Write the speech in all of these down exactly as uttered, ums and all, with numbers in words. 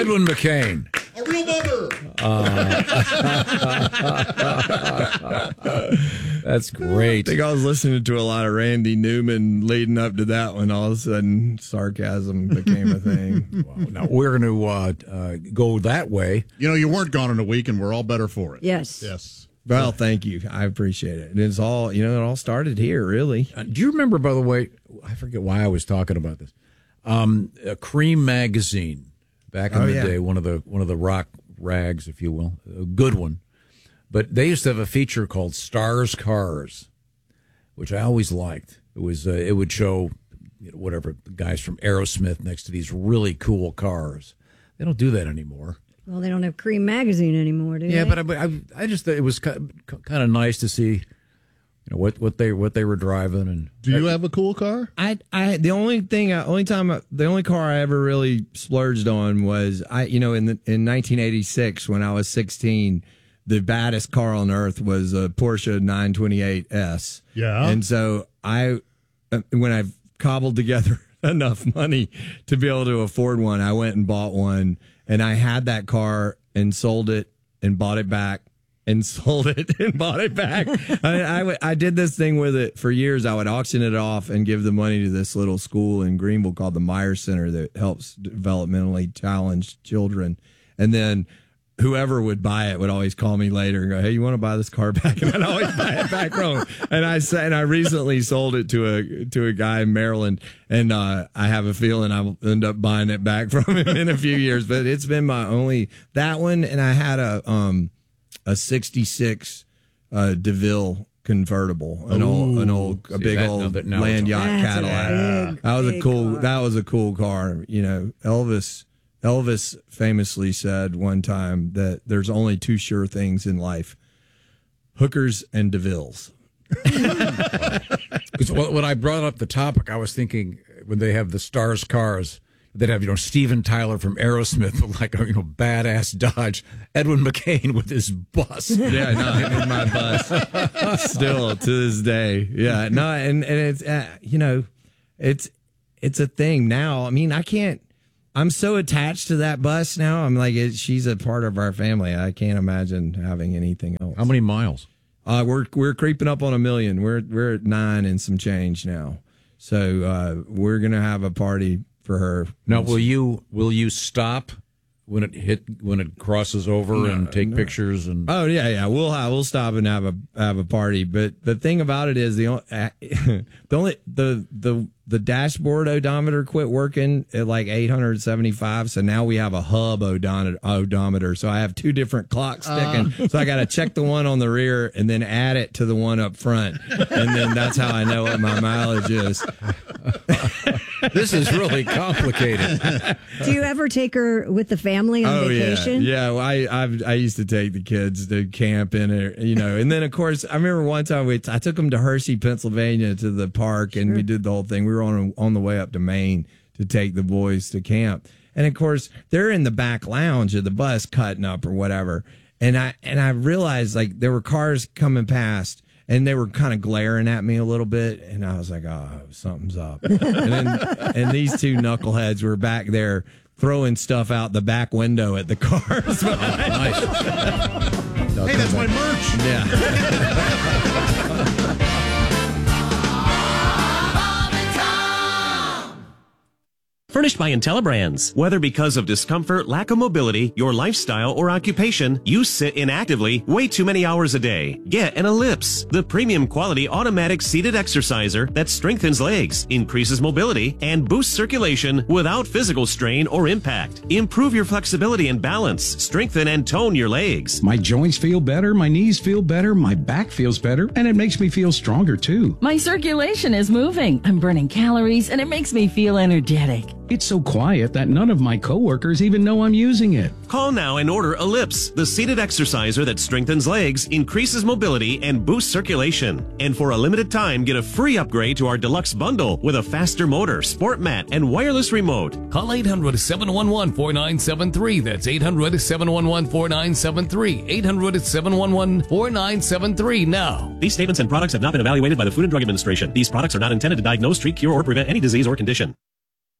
Edwin McCain. A real mother. Uh, that's great. I think I was listening to a lot of Randy Newman leading up to that one. All of a sudden, sarcasm became a thing. Wow. Now, we're going to uh, uh, go that way. You know, you weren't gone in a week, and we're all better for it. Yes. Yes. Well, thank you. I appreciate it. It's all, you know, it all started here, really. Uh, do you remember, by the way, I forget why I was talking about this, um, a Cream magazine back in Oh, the yeah. day, one of the one of the rock rags, if you will, a good one. But they used to have a feature called Stars Cars, which I always liked. It was uh, it would show, you know, whatever, guys from Aerosmith next to these really cool cars. They don't do that anymore. Well, they don't have Cream magazine anymore, do Yeah, they? but I, I, I just thought it was kind of nice to see, you know, what, what they what they were driving. And Do you have a cool car? I, I, the only thing, I, only time, I, the only car I ever really splurged on was, I, you know, in the, in nineteen eighty-six when I was sixteen, the baddest car on earth was a Porsche nine twenty-eight S. Yeah. And so I, uh, when I cobbled together enough money to be able to afford one, I went and bought one, and I had that car and sold it and bought it back and sold it and bought it back. I, I, w- I did this thing with it for years. I would auction it off and give the money to this little school in Greenville called the Meyer Center that helps developmentally challenged children. And then whoever would buy it would always call me later and go, "Hey, you want to buy this car back?" And I'd always buy it back from him. And I said, and I recently sold it to a to a guy in Maryland, and uh, I have a feeling I'll end up buying it back from him in a few years. But it's been my only that one, and I had a um a sixty-six uh, DeVille convertible, an Ooh. old an old a See, big that- old now that- now land it's- yacht That's a Cadillac. big, that was a big cool. car. That was a cool car. You know, Elvis. Elvis famously said one time that there's only two sure things in life: hookers and DeVilles. Because when I brought up the topic, I was thinking when they have the Stars Cars, they'd have, you know, Steven Tyler from Aerosmith with like a, you know, badass Dodge, Edwin McCain with his bus. Yeah, no, I'm in my bus still to this day. Yeah, no, and and it's uh, you know, it's it's a thing now. I mean, I can't. I'm so attached to that bus now. I'm like, it, she's a part of our family. I can't imagine having anything else. How many miles? Uh, we're we're creeping up on a million. We're we're at nine and some change now. So uh, we're gonna have a party for her. Now, will you will you stop when it hit when it crosses over No, and take no. pictures and? Oh yeah, yeah. We'll have, we'll stop and have a have a party. But the thing about it is the only, the only the the the dashboard odometer quit working at like eight hundred seventy-five. So now we have a hub odometer. odometer. So I have two different clocks sticking. Uh. So I got to check the one on the rear and then add it to the one up front, and then that's how I know what my mileage is. This is really complicated. Do you ever take her with the family on Oh vacation? yeah, yeah. Well, I I've, I used to take the kids to camp in it, you know, and then of course I remember one time we I took them to Hershey, Pennsylvania, to the park, and Sure. we did the whole thing. We were on on the way up to Maine to take the boys to camp, and of course they're in the back lounge of the bus cutting up or whatever, and I and I realized like there were cars coming past. And they were kind of glaring at me a little bit, and I was like, "Oh, something's up." And then, and these two knuckleheads were back there throwing stuff out the back window at the cars. Nice. Hey, that's my merch. Yeah. Furnished by IntelliBrands. Whether because of discomfort, lack of mobility, your lifestyle, or occupation, you sit inactively way too many hours a day. Get an Ellipse, the premium quality automatic seated exerciser that strengthens legs, increases mobility, and boosts circulation without physical strain or impact. Improve your flexibility and balance, strengthen and tone your legs. My joints feel better, my knees feel better, my back feels better, and it makes me feel stronger too. My circulation is moving. I'm burning calories, and it makes me feel energetic. It's so quiet that none of my coworkers even know I'm using it. Call now and order Ellipse, the seated exerciser that strengthens legs, increases mobility, and boosts circulation. And for a limited time, get a free upgrade to our deluxe bundle with a faster motor, sport mat, and wireless remote. Call eight hundred, seven one one, four nine seven three. That's eight hundred, seven one one, four nine seven three. eight hundred, seven one one, four nine seven three now. These statements and products have not been evaluated by the Food and Drug Administration. These products are not intended to diagnose, treat, cure, or prevent any disease or condition.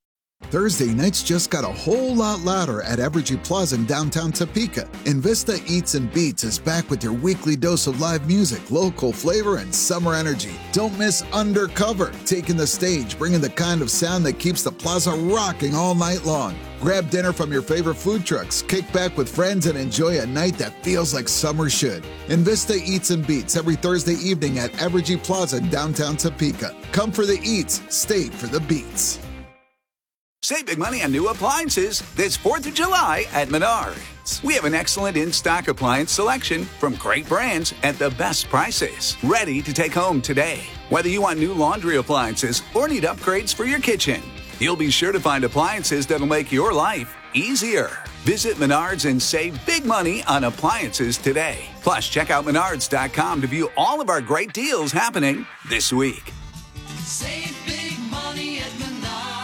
Thursday nights just got a whole lot louder at Evergy Plaza in downtown Topeka. Invista Eats and Beats is back with your weekly dose of live music, local flavor, and summer energy. Don't miss Undercover, taking the stage, bringing the kind of sound that keeps the plaza rocking all night long. Grab dinner from your favorite food trucks, kick back with friends, and enjoy a night that feels like summer should. Invista Eats and Beats every Thursday evening at Evergy Plaza in downtown Topeka. Come for the eats, stay for the beats. Save big money on new appliances this fourth of July at Menards. We have an excellent in-stock appliance selection from great brands at the best prices. Ready to take home today. Whether you want new laundry appliances or need upgrades for your kitchen, you'll be sure to find appliances that'll make your life easier. Visit Menards and save big money on appliances today. Plus, check out Menards dot com to view all of our great deals happening this week. Save big money at Menards.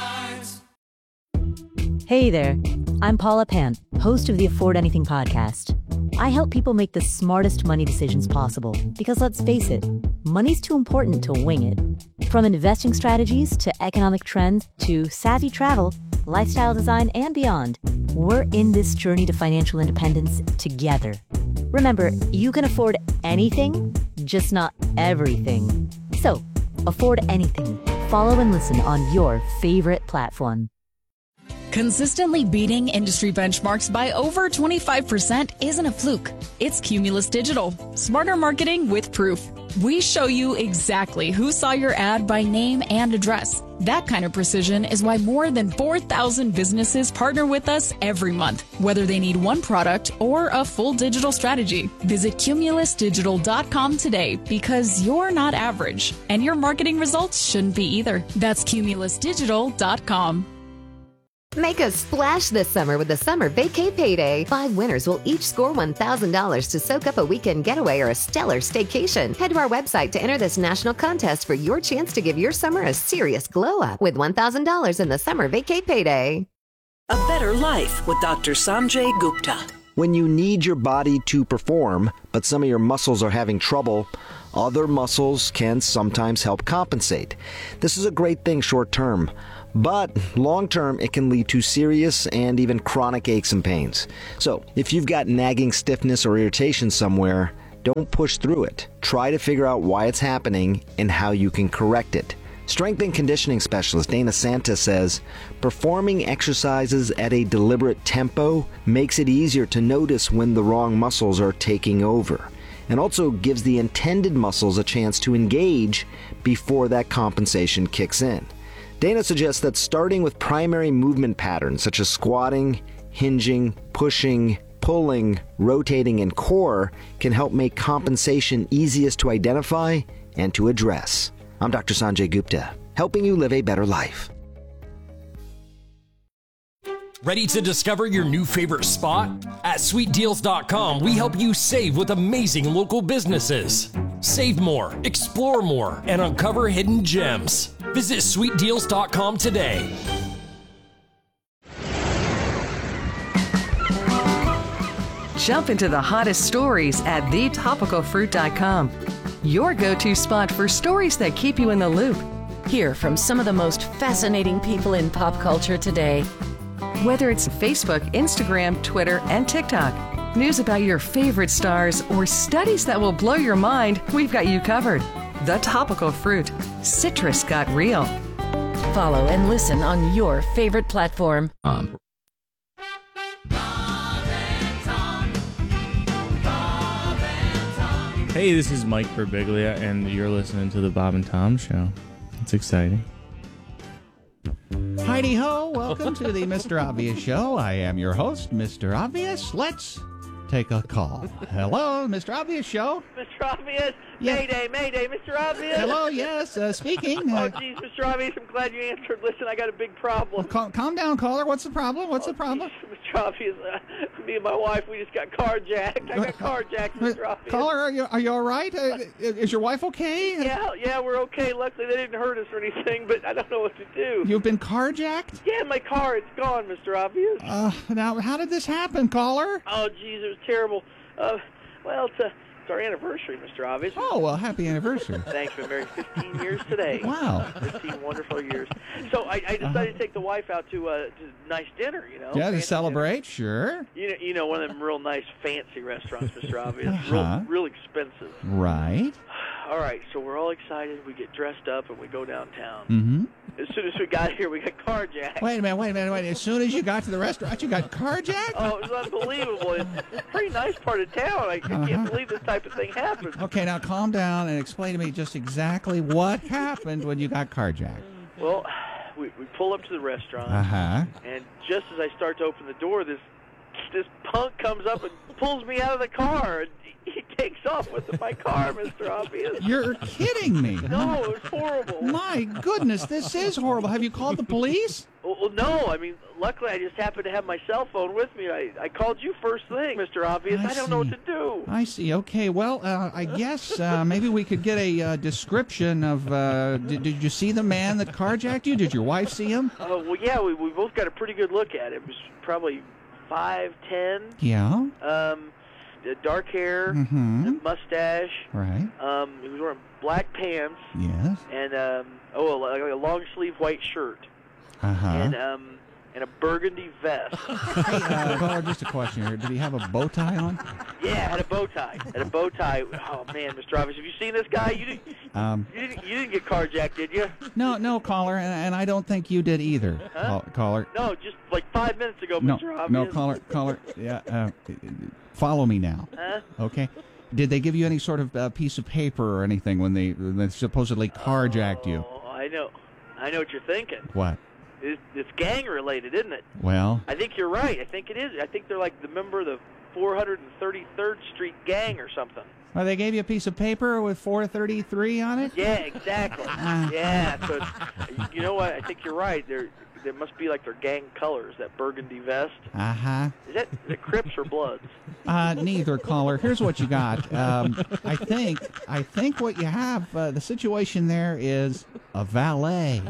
Hey there, I'm Paula Pant, host of the Afford Anything podcast. I help people make the smartest money decisions possible because, let's face it, money's too important to wing it. From investing strategies to economic trends to savvy travel, lifestyle design, and beyond, we're in this journey to financial independence together. Remember, you can afford anything, just not everything. So, afford anything. Follow and listen on your favorite platform. Consistently beating industry benchmarks by over twenty-five percent isn't a fluke. It's Cumulus Digital. Smarter marketing with proof. We show you exactly who saw your ad by name and address. That kind of precision is why more than four thousand businesses partner with us every month, whether they need one product or a full digital strategy. Visit Cumulus Digital dot com today because you're not average, and your marketing results shouldn't be either. That's Cumulus Digital dot com. Make a splash this summer with the Summer Vacay Payday. Five winners will each score one thousand dollars to soak up a weekend getaway or a stellar staycation. Head to our website to enter this national contest for your chance to give your summer a serious glow up with one thousand dollars in the Summer Vacay Payday. A better life with Doctor Sanjay Gupta. When you need your body to perform, but some of your muscles are having trouble, other muscles can sometimes help compensate. This is a great thing short term. But long-term, it can lead to serious and even chronic aches and pains. So if you've got nagging stiffness or irritation somewhere, don't push through it. Try to figure out why it's happening and how you can correct it. Strength and conditioning specialist Dana Santa says, performing exercises at a deliberate tempo makes it easier to notice when the wrong muscles are taking over, and also gives the intended muscles a chance to engage before that compensation kicks in. Dana suggests that starting with primary movement patterns such as squatting, hinging, pushing, pulling, rotating, and core can help make compensation easiest to identify and to address. I'm Doctor Sanjay Gupta, helping you live a better life. Ready to discover your new favorite spot? At sweet deals dot com, we help you save with amazing local businesses. Save more, explore more, and uncover hidden gems. Visit sweet deals dot com today. Jump into the hottest stories at the topical fruit dot com. Your go-to spot for stories that keep you in the loop. Hear from some of the most fascinating people in pop culture today. Whether it's Facebook, Instagram, Twitter, and TikTok, news about your favorite stars, or studies that will blow your mind, we've got you covered. The Topical Fruit. Citrus got real. Follow and listen on your favorite platform. Um. Hey, this is Mike Birbiglia, and you're listening to the Bob and Tom Show. It's exciting. Heidi ho, welcome to the Mister Obvious Show. I am your host, Mister Obvious. Let's take a call. Hello, Mister Obvious Show. Mister Obvious? Yeah. Mayday, Mayday, Mister Obvious? Hello, yes, uh, speaking. Oh, Uh, geez, Mister Obvious, I'm glad you answered. Listen, I got a big problem. cal- calm down, caller. What's the problem? What's oh, the problem? Geez, Mister Obvious, uh, me and my wife, we just got carjacked. I got carjacked, Mister Obvious. Caller, are you, are you all right? Uh, is your wife okay? Yeah, yeah, we're okay. Luckily, they didn't hurt us or anything, but I don't know what to do. You've been carjacked? Yeah, my car, it's gone, Mister Obvious. Uh, now, how did this happen, caller? Oh, geez, it was terrible. Uh, well, it's a It's our anniversary, Mister Obvious. Oh, well, happy anniversary. Thanks. We've been married fifteen years today. Wow. fifteen wonderful years. So I, I decided Uh-huh. to take the wife out to, uh, to a nice dinner, you know. Yeah, to Fancy celebrate, dinner. sure. You know, you know, one of them real nice, fancy restaurants, Mister Obvious. Uh-huh. Real, real expensive. Right. All right, so we're all excited. We get dressed up and we go downtown. Mm-hmm. As soon as we got here, we got carjacked. Wait a minute, wait a minute, wait. As soon as you got to the restaurant, you got carjacked? Oh, it was unbelievable. It's a pretty nice part of town. I, I Uh-huh. can't believe this type of thing happens. Okay, now calm down and explain to me just exactly what happened when you got carjacked. Well, we, we pull up to the restaurant, Uh-huh. and just as I start to open the door, this this punk comes up and pulls me out of the car. And he takes off with my car, Mister Obvious. You're kidding me. No, it was horrible. My goodness, this is horrible. Have you called the police? Well, well, no, I mean, luckily I just happened to have my cell phone with me. I, I called you first thing, Mister Obvious. I, I don't know what see. to do. I see. Okay, well, uh, I guess uh, maybe we could get a uh, description of. Uh, did, did you see the man that carjacked you? Did your wife see him? Oh, well, yeah, we, we both got a pretty good look at it. It was probably five ten. Yeah. Um, the dark hair, Mhm. mustache. Right. Um, he was wearing black pants. Yes. And um, oh, a, a long sleeve white shirt. Uh huh. And um, and a burgundy vest. Hey, uh, caller, just a question here. Did he have a bow tie on? Yeah, had a bow tie. Had a bow tie. Oh man, Mister Obvious, have you seen this guy? You didn't. Um, You didn't, you didn't get carjacked, did you? No, no, caller, and, and I don't think you did either. Huh? Call, caller. No, just like five minutes ago, No, Mister Obvious. no, caller, caller. Yeah. Uh, follow me now. Huh? Okay. Did they give you any sort of uh, piece of paper or anything when they, when they supposedly carjacked you? Oh, I know. I know what you're thinking. What? It's, it's gang related, isn't it? Well, I think you're right. I think it is. I think they're like the member of the four hundred thirty-third Street gang or something. well, they gave you a piece of paper with four thirty-three on it? Yeah, exactly. Ah. yeah. So it's, you know what? I think you're right. They're they must be like their gang colors. That burgundy vest. Uh huh. Is that is it Crips or Bloods? Uh, neither, caller. Here's what you got. Um, I think, I think what you have. Uh, the situation there is a valet.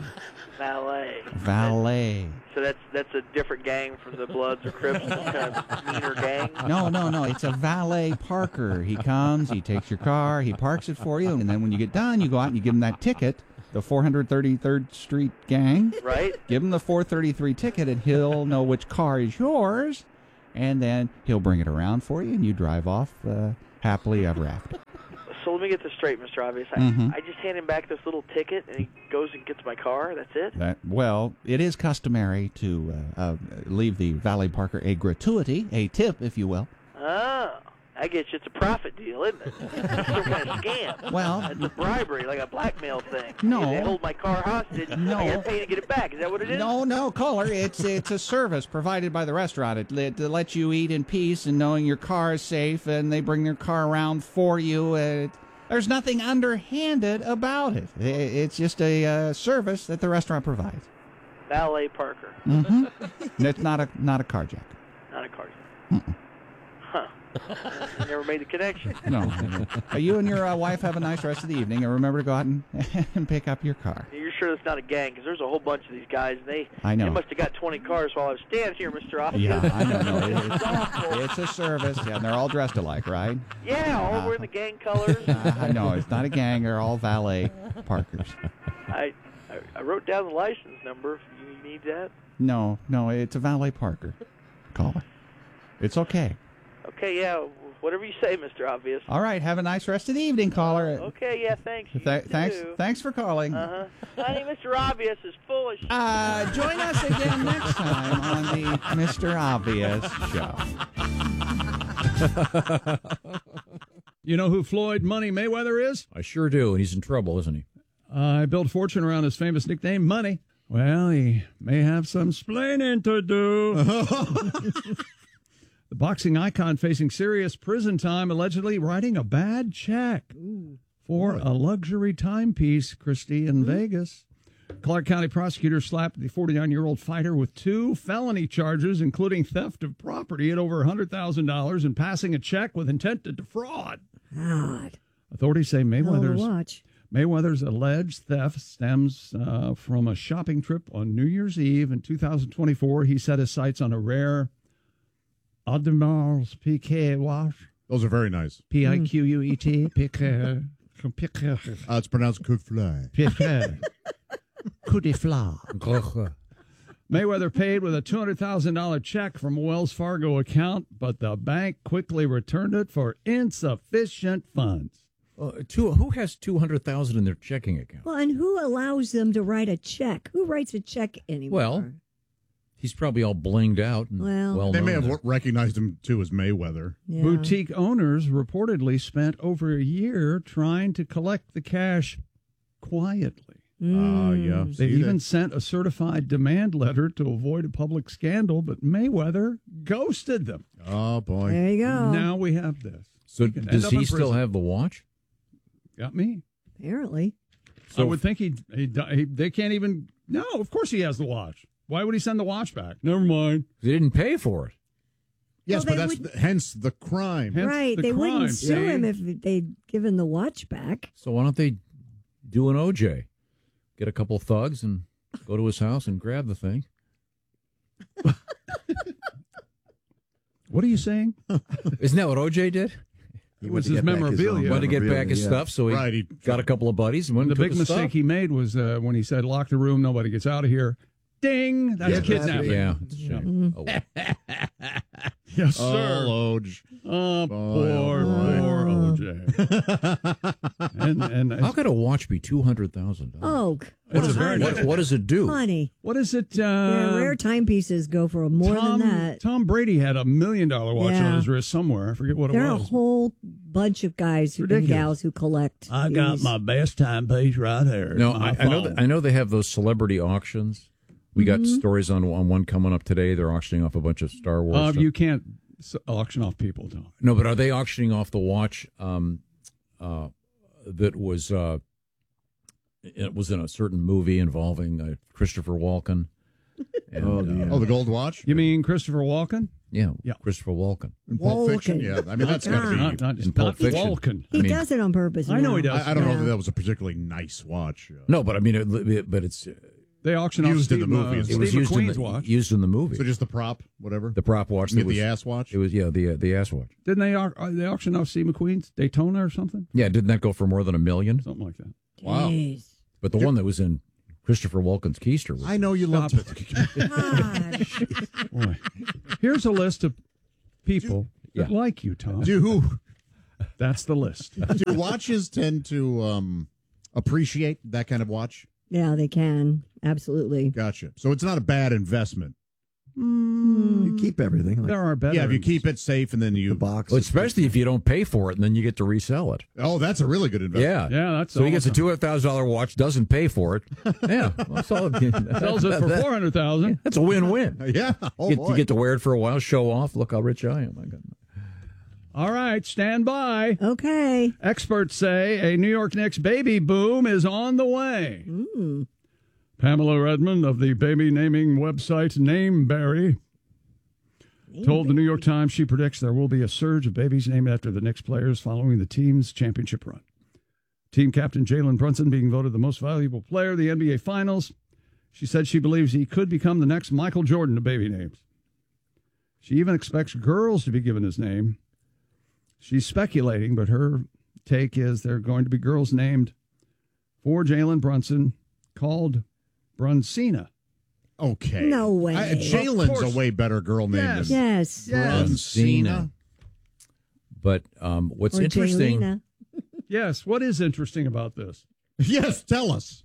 Valet. Valet. So that's that's a different gang from the Bloods or Crips. Some kind of meaner gang. No, no, no. It's a valet parker. He comes, he takes your car, he parks it for you, and then when you get done, you go out and you give him that ticket. The four hundred thirty-third Street gang. Right. Give him the four thirty-three ticket, and he'll know which car is yours, and then he'll bring it around for you, and you drive off uh, happily ever after. So let me get this straight, Mister Obvious. I, Mhm. I just hand him back this little ticket, and he goes and gets my car. That's it. That, well, it is customary to uh, uh, leave the valet parker a gratuity, a tip, if you will. Oh, I get you. It's a profit deal, isn't it? It's some kind of scam. Well, it's a bribery, like a blackmail thing. No. They hold my car hostage. No. I got to pay to get it back. Is that what it is? No, no, caller. It's it's a service provided by the restaurant. It, it, it lets you eat in peace and knowing your car is safe, and they bring their car around for you. It, there's nothing underhanded about it. it it's just a uh, service that the restaurant provides. Valet Parker. Mm-hmm. It's not a not a carjack. Not a car. Mm-mm. Huh. Never made the connection. No. Uh, you and your uh, wife have a nice rest of the evening, and remember to go out and, and pick up your car. You're sure it's not a gang? Because there's a whole bunch of these guys, and they, I know. they must have got twenty cars while I was standing here, Mister Officer. Yeah, I know. No, it, it's, it's a service, yeah, and they're all dressed alike, right? Yeah, all Uh, wearing the gang colors. Uh, I know. It's not a gang. They're all valet parkers. I, I I wrote down the license number. If you need that. No, no, it's a valet parker. Call it. It's okay. Okay, yeah, whatever you say, Mister Obvious. All right, have a nice rest of the evening, caller. Okay, yeah, thanks. You Th- thanks, too. thanks for calling. Uh huh. Honey, Mister Obvious is full of. Sh- Uh, join us again next time on the Mister Obvious Show. You know who Floyd Money Mayweather is? I sure do, and he's in trouble, isn't he? I uh, built a fortune around his famous nickname, Money. Well, he may have some splaining to do. The boxing icon facing serious prison time, allegedly writing a bad check Ooh. for a luxury timepiece, Christie, in mm-hmm. Vegas. Clark County prosecutors slapped the forty-nine-year-old fighter with two felony charges, including theft of property at over one hundred thousand dollars and passing a check with intent to defraud. God. Authorities say Mayweather's, watch. Mayweather's alleged theft stems uh, from a shopping trip on New Year's Eve in two thousand twenty-four. He set his sights on a rare Audemars Piguet watch Those are very nice. P I Q U E T. Piquet. Piquet. Uh, it's pronounced coup de fly. Piquet. Coup de fly. Mayweather paid with a two hundred thousand dollars check from a Wells Fargo account, but the bank quickly returned it for insufficient funds. Uh, two, who has two hundred thousand dollars in their checking account? Well, and who allows them to write a check? Who writes a check anymore? Well, he's probably all blinged out. And Well- well They may known have there. recognized him, too, as Mayweather. Yeah. Boutique owners reportedly spent over a year trying to collect the cash quietly. Ah, yeah. They See, even that- sent a certified demand letter to avoid a public scandal, but Mayweather ghosted them. Oh, boy. There you go. Now we have this. So He can end does up he in still prison. have the watch? Got me. Apparently. I would think he, he, he. They can't even. No, of course he has the watch. Why would he send the watch back? Never mind. They didn't pay for it. Yes, Well, but they that's would- the, hence the crime. Hence right. the They crime, wouldn't sue see? him if they'd given the watch back. So why don't they do an O J? Get a couple thugs and go to his house and grab the thing. What are you saying? Isn't that what O J did? It was his memorabilia. Wanted to get back his stuff, so he, Right, he- got a couple of buddies and went The and took big his mistake stuff. he made was uh, when he said, "Lock the room, nobody gets out of here." Ding! That's Yeah, kidnapping. Yeah, it's a shame. Oh, well. Yes, sir. Oh, Oj. Oh, Boy, poor, oh, poor O J. and and How could a watch be two hundred thousand dollars? Oh, It's a come very on, nice What, what does it do? honey. what is it? Uh, Yeah, rare timepieces go for more Tom, than that. Tom Brady had a million dollar watch Yeah. on his wrist somewhere. I forget what There it are a was. whole bunch of guys who, and Ridiculous. gals who collect. I got these. my best timepiece right here. No, My I, I know. phone. That, I know they have those celebrity auctions. We got Mm-hmm. stories on, on one coming up today. They're auctioning off a bunch of Star Wars. Uh, stuff. you can't s- auction off people, Tom. No, but are they auctioning off the watch um, uh, that was uh, it was in a certain movie involving uh, Christopher Walken? And, Oh, uh, the, oh, the gold watch? You mean Christopher Walken? yeah, Yeah. Christopher Walken. In Pulp Fiction? Walken. Yeah, I mean, that's got to be. Not, not, In Pulp not Fiction. Walken. He I mean- does it on purpose. I know he now. does. I, I don't know Yeah. if that was a particularly nice watch. uh, No, but I mean, it, it- but it's They auction off Used in Steve, the movie, uh, is Steve it was used in McQueen's the watch. used in the movie. So just the prop, whatever. the prop watch. You that get was, the ass watch? It was yeah, the uh, the ass watch. Didn't they, au- uh, they auction off Steve McQueen's Daytona or something? Yeah, didn't that go for more than a million? Something like that. Wow. Jeez. But the one that was in Christopher Walken's keister was I know you love Stop it. God. Boy. Here's a list of people that Yeah. like you, Tom. Do, That's the list. do watches tend to um, appreciate that kind of watch? Yeah, they can. Absolutely. Gotcha. So it's not a bad investment. You keep everything. Like There are better. Yeah, if you keep it safe and then you. the box. Well, especially if you don't pay for it and then you get to resell it. Oh, that's a really good investment. Yeah, Yeah, that's so he all gets a the two hundred thousand dollar watch, doesn't pay for it. Yeah, well, so, sells it for four hundred thousand. That's a win-win. Yeah. Oh, you, get, boy. you get to wear it for a while, show off. Look how rich I am. I got. All right, stand by. Okay. Experts say a New York Knicks baby boom is on the way. Mm. Pamela Redmond of the baby naming website Nameberry told the New York Times she predicts there will be a surge of babies named after the Knicks players following the team's championship run. Team captain Jalen Brunson being voted the most valuable player of the N B A Finals. She said she believes he could become the next Michael Jordan of baby names. She even expects girls to be given his name. She's speculating, but her take is there are going to be girls named for Jalen Brunson called Brunsina. Okay. No way. I- Of Jalen's course. a way better girl name Yes. than Yes. Brunsina. But um, what's Or interesting? Jaylina. Yes, what is interesting about this? Yes, tell us.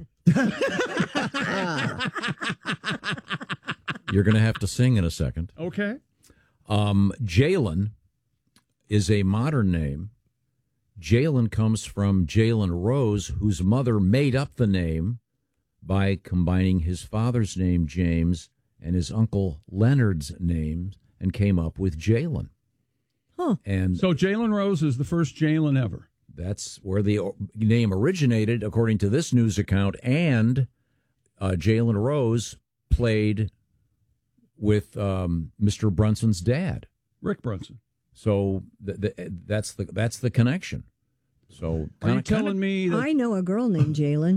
You're going to have to sing in a second. Okay. Um, Jalen is a modern name. Jalen comes from Jalen Rose, whose mother made up the name by combining his father's name, James, and his uncle Leonard's name, and came up with Jalen. Huh. And So Jalen Rose is the first Jalen ever. that's where the o- name originated, according to this news account. And uh, Jalen Rose played with um, Mister Brunson's dad. Rick Brunson. So th- th- that's the that's the connection. So Are you kinda- telling kinda- me that I know a girl named Jalen.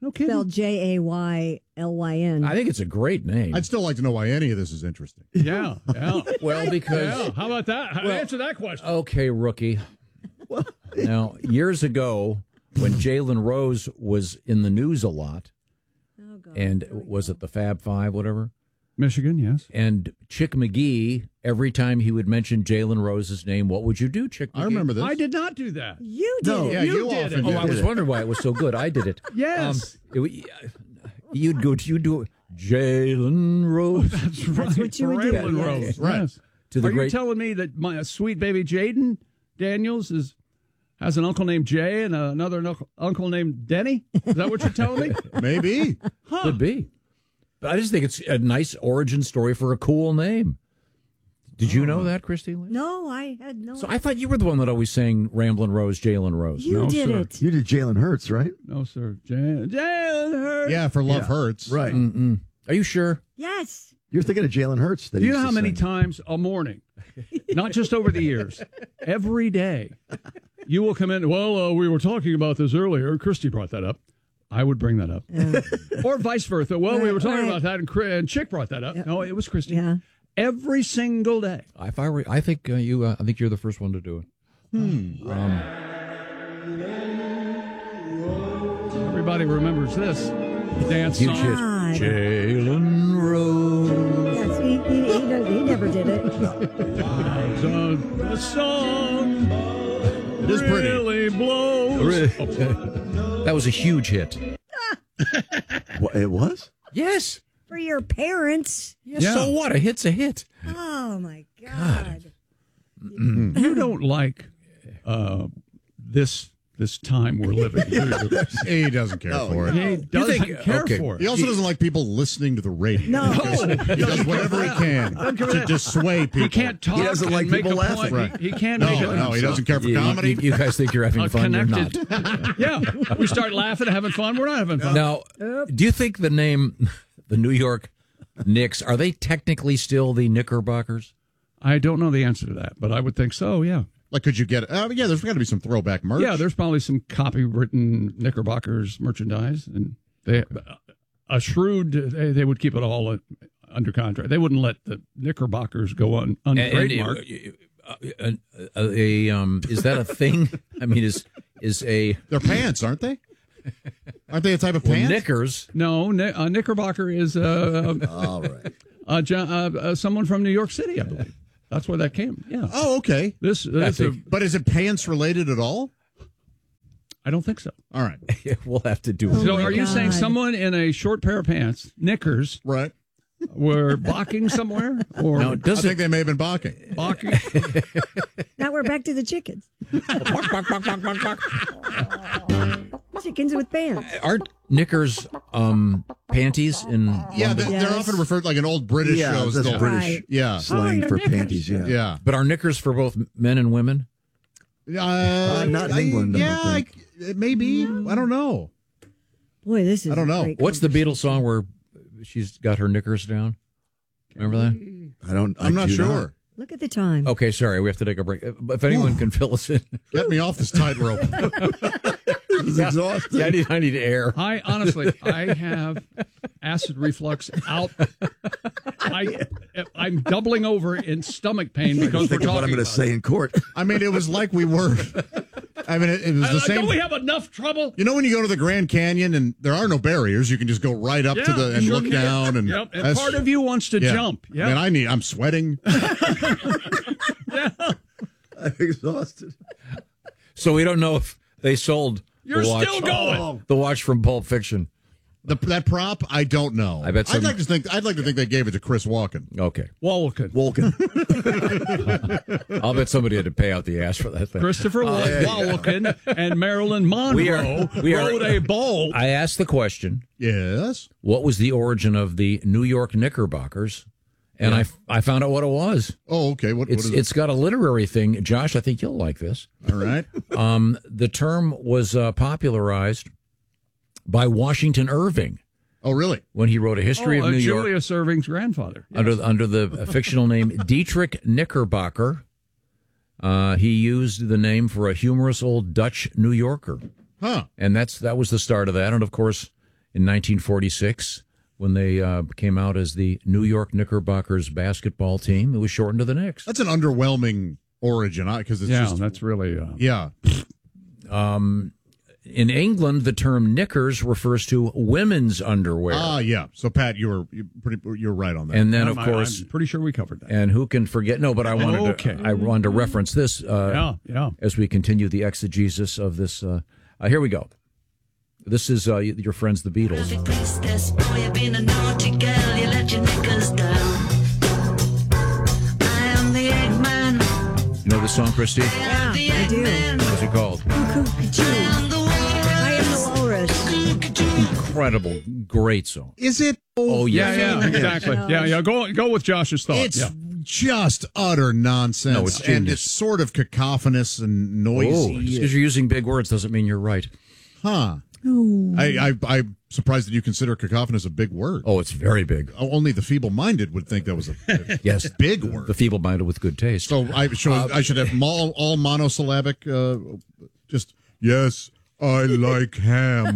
No kidding. Spelled J A Y L Y N. I think it's a great name. I'd still like to know why any of this is interesting. Yeah, yeah. Well, because Yeah, how about that? How, Well, answer that question. okay, rookie. Now, years ago, when Jalen Rose was in the news a lot, and was it the Fab Five, whatever? Michigan, yes. And Chick McGee, every time he would mention Jalen Rose's name, what would you do, Chick McGee? I remember this. I did not do that. You did No, it. yeah, you, you did often it. Oh, I was wondering why it was so good. I did it. Yes. Um, it, you'd go. You'd do Jalen Rose. That's right. That's what you would do. Jalen Yes. Rose. Right. Yes. To the Are great- you telling me that my sweet baby Jaden Daniels is has an uncle named Jay and another uncle, uncle named Denny? Is that what you're telling me? Maybe. Huh. Could be. But I just think it's a nice origin story for a cool name. Did you know that, Christy? No, I had no. So I thought you were the one that always sang Ramblin' Rose, Jalen Rose. You No, did sir. it. You did Jalen Hurts, right? No, sir. Jalen Jalen Hurts. Yeah, for Love Yeah. Hurts. Right. Mm-mm. Are you sure? Yes. You're thinking of Jalen Hurts. That Do he you know used how to many sing. times a morning, not just over the years, every day, you will come in, well, uh, we were talking about this earlier. Christy brought that up. I would bring that up. Or vice versa. Well, we Right, were talking right. about that, and, Chri- and Chick brought that up. Yep. No, it was Christy. Yeah. Every single day. If I were, I think uh, you. Uh, I think you're the first one to do it. Hmm. Um, Everybody remembers this dance huge song. hit. God. Jalen Rose. Yes, he, he, he, does- he never did it. So the song It is pretty. really blows. That was a huge hit. What, it was? Yes. For your parents. Yes. Yeah. So what? A hit's a hit. Oh, my God. You don't like uh, this this time we're living. do you? He doesn't care No, for it. He doesn't think- care okay. for it. He also doesn't like people listening to the radio. No. He does whatever he can to dissuade people. He can't talk. He doesn't and like make people a laughing. point. Right. He, he can't No, make it. no, he doesn't care for You, comedy. you- you guys think you're having Uh, fun? You're connected. not. Yeah, we start laughing, having fun. We're not having fun. Now, do you think the name, the New York Knicks, are they technically still the Knickerbockers? I don't know the answer to that, but I would think so. Yeah, Like, could you get? Uh, yeah, there's got to be some throwback merch. yeah. There's probably some copywritten Knickerbockers merchandise, and they a shrewd. They, they would keep it all uh, under contract. They wouldn't let the Knickerbockers go on And- and, untrademarked. uh, uh, uh, a, um, is that a thing? I mean, is is a They're pants, aren't they? Aren't they a type of well, pants? knickers? No, Knick- uh, Knickerbocker is uh, All right. uh, Jo- uh, uh, someone from New York City, I believe. That's where that came. Yeah. Oh, okay. This, this a, But is it pants related at all? I don't think so. All right. We'll have to do. Oh, So, my are you saying God. someone in a short pair of pants, knickers, Right. were balking somewhere, or No, I does think it? they may have been balking. balking? Now we're back to the chickens. Chickens with pants. Aren't knickers um, panties in? Yeah, they, Yes. they're often referred like an old British Yeah, shows. that's they'll- British Right. Yeah. slang Oh, for your knickers. panties. Yeah. Yeah. But are knickers for both men and women? Uh, not in England, I yeah, don't think. I- it may be. I don't know. Boy, this is I don't know. a great What's the conversation. Beatles song where she's got her knickers down? Remember that? I don't. I'm I not do sure. Look at the time. Okay, sorry, we have to take a break. If anyone can fill us in, Get me off this tightrope. It's exhausting. yeah, I need I need air. I honestly, I have acid reflux out. I, I'm doubling over in stomach pain because we're Think of what I'm talking going to about say it. in court. I mean, it was like we were. I mean, it, it was the Uh, same. Don't we have enough trouble? You know when you go to the Grand Canyon and there are no barriers, you can just go right up to Yeah, the and sure look can. down and, Yep, and that's- part of you wants to yeah. jump. Yeah. I mean, I need. I'm sweating. I'm exhausted. So we don't know if they sold. You're the watch, still going. The watch from Pulp Fiction. The, that prop, I don't know. I bet some- I'd like to think. I'd like to think they gave it to Chris Walken. Okay, Walken. Walken. I'll bet somebody had to pay out the ass for that thing. Christopher Uh, Walken and Marilyn Monroe We are- we are- rode a bowl. I asked the question: Yes. what was the origin of the New York Knickerbockers? And Yeah. I I found out what it was. Oh, okay. What, It's what is it's got a literary thing. Josh, I think you'll like this. it? All right. Um, the term was uh, popularized by Washington Irving Oh, really? when he wrote a history Oh, of uh, New York Julius Irving's grandfather. Yes. under under the fictional name Dietrich Knickerbocker. Uh, he used the name for a humorous old Dutch New Yorker, Huh. and that's that was the start of that. And of course, in nineteen forty-six when they uh, came out as the New York Knickerbockers basketball team. It was shortened to the Knicks. That's an underwhelming origin, because it's yeah, just that's really uh, yeah. Um, in England, the term knickers refers to women's underwear. Ah, yeah. So, Pat, you were you pretty you're right on that. And then, I'm, of course, I'm pretty sure we covered that. and who can forget? No, but I wanted Okay. to. I wanted to reference this. Uh, Yeah, yeah. As we continue the exegesis of this, uh, uh, here we go. This is uh, your friends, the Beatles. Princess, boy, you've been a naughty girl. You let your knickers down. I am the Eggman. You know this song, Christy? Yeah, I do. What's it called? I am the walrus. Incredible, great song. Is it? Oh Yeah, yeah, yeah, exactly. Yeah, yeah. Go go with Josh's thought. It's yeah. just utter nonsense. No, it's and genius. it's sort of cacophonous and Oh, noisy. just because you're using big words doesn't mean you're right. Huh. I, I, I'm surprised that you consider cacophonous a big word. Oh, it's very big. Oh, only the feeble-minded would think that was a, a Yes, big word. The feeble-minded with good taste. So I should I should have all, all monosyllabic. Uh, just yes, I like ham.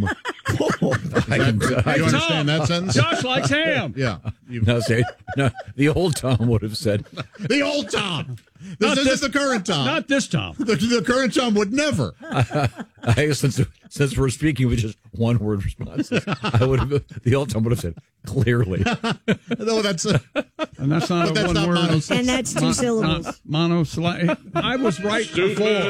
I can, Do you I can- understand that sentence? Josh likes ham. Yeah. You- No, say, no, the old Tom would have said, the old Tom. This, Not this this- is the current Tom. Not this Tom. the, the current Tom would never. I, since, since we're speaking with just one word responses, I would have, the old Tom would have said, clearly. No, that's a, And that's not But a that's one not word. monos- And that's two syllables. Monosyllabic. I was right before.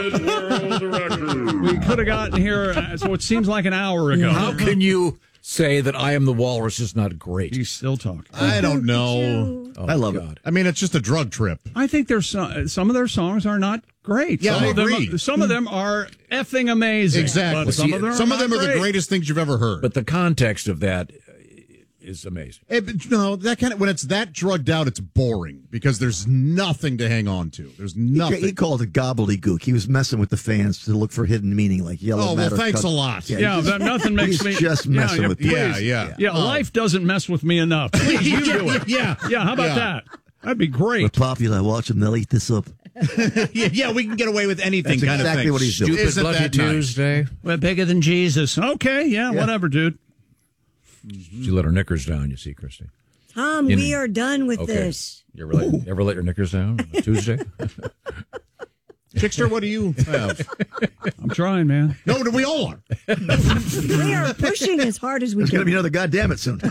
We could have gotten here, uh, so it seems like an hour ago. How can you say that I am the walrus is not great? He's still talking. I don't know. Oh, I love God. I mean, it's just a drug trip. I think there's some, some of their songs are not great. Yeah, some I of them, agree. Some of them are effing amazing. Exactly. But some See, of them, Some are of them not are the great. greatest things you've ever heard. But the context of that is amazing. Eh, but, no, that kind of when it's that drugged out, it's boring because there's nothing to hang on to. There's He, nothing. he called it gobbledygook. He was messing with the fans to look for hidden meaning, like yellow Oh, well, matter. thanks cut- a lot. Yeah, Yeah, he's that, nothing makes he's me just yeah, messing yeah, with please. yeah, yeah. Yeah, Oh. life doesn't mess with me enough. Please, you do it. Yeah. Yeah, how about Yeah. that? That'd be We're great. popular. Watch them. They'll eat this up. yeah, yeah, we can get away with anything. That's kind exactly of thing. what he's doing. Stupid Isn't Bloody that nice? Tuesday. We're bigger than Jesus. Okay, yeah, whatever, dude. She let her knickers down, you see, Christy. Tom, In- we are done with Okay. this. You ever let, ever let your knickers down on a Tuesday? Chickster, what do you have? I'm trying, man. No, we all are. We are pushing as hard as we There's going to can. be another goddamn it soon.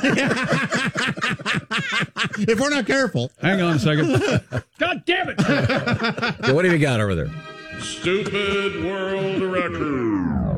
If we're not careful. Hang on a second. God damn it! Yeah, what have you got over there? Stupid World Record.